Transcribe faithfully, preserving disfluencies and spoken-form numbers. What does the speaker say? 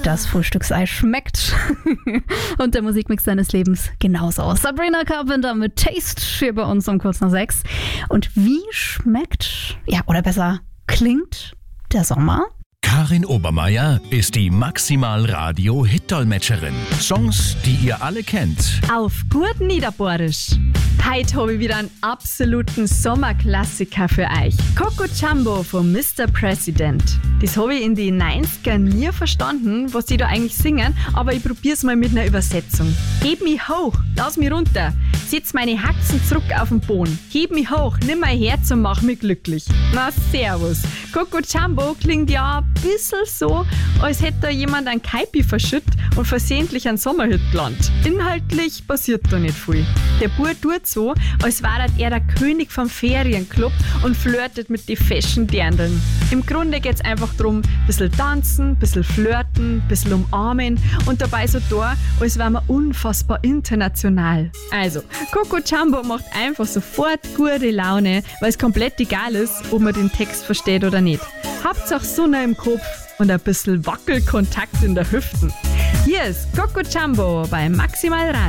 das Frühstücksei schmeckt. Und der Musikmix deines Lebens genauso. Sabrina Carpenter mit Taste hier bei uns um kurz nach sechs. Und wie schmeckt, ja, oder besser klingt der Sommer? Karin Obermeier ist die Maximal-Radio-Hit-Dolmetscherin. Songs, die ihr alle kennt. Auf gut Niederbohrisch. Heute habe ich wieder einen absoluten Sommerklassiker für euch. Coco Jumbo von Mister President. Das habe ich in den neunzigern nie verstanden, was die da eigentlich singen, aber ich probiere es mal mit einer Übersetzung. Heb mich hoch, lass mich runter, setz meine Haxen zurück auf den Boden. Heb mich hoch, nimm mein Herz und mach mich glücklich. Na servus. Coco Jumbo klingt ja ein bisschen so, als hätte da jemand einen Kaipi verschüttet und versehentlich einen Sommerhit gelandet. Inhaltlich passiert da nicht viel. Der Bub tut so, als wäre er der König vom Ferienclub und flirtet mit den fashion Dirndln. Im Grunde geht es einfach darum, ein bisschen tanzen, ein bisschen flirten, ein bisschen umarmen und dabei so da, als wäre man unfassbar international. Also, Coco Jumbo macht einfach sofort gute Laune, weil es komplett egal ist, ob man den Text versteht oder nicht. Hauptsache Sonne im Kopf und ein bisschen Wackelkontakt in der Hüften. Hier ist Coco Jumbo bei Maximal Radio.